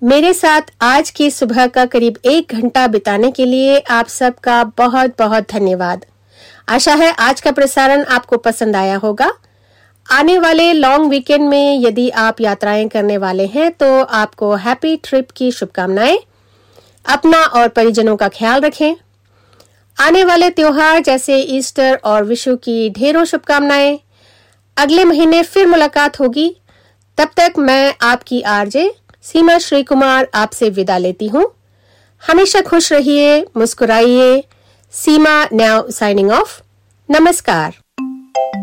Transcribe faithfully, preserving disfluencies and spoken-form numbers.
मेरे साथ आज की सुबह का करीब एक घंटा बिताने के लिए आप सबका बहुत बहुत धन्यवाद। आशा है आज का प्रसारण आपको पसंद आया होगा। आने वाले लॉन्ग वीकेंड में यदि आप यात्राएं करने वाले हैं तो आपको हैप्पी ट्रिप की शुभकामनाएं। अपना और परिजनों का ख्याल रखें। आने वाले त्योहार जैसे ईस्टर और विशु की ढेरों शुभकामनाएं। अगले महीने फिर मुलाकात होगी। तब तक मैं आपकी आरजे सीमा श्री कुमार आपसे विदा लेती हूँ। हमेशा खुश रहिए, मुस्कुराइए। सीमा नाउ साइनिंग ऑफ। नमस्कार।